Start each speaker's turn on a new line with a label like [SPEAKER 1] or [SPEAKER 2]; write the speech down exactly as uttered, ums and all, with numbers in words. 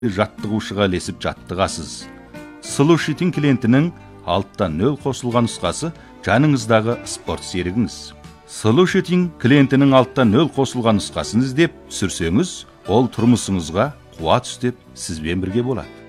[SPEAKER 1] жаттығушыға ілесіп жаттығасыз. Слушайтин клиентінің алтта нөл қосылған нұсқасы жаныңыздағы спорт серігіңіз. Слушайтин клиентінің алтта нөл қосылған нұсқасын іздеп түсірсеңіз, ол тұрмысыңызға қуат үстеп сізбен бірге болады.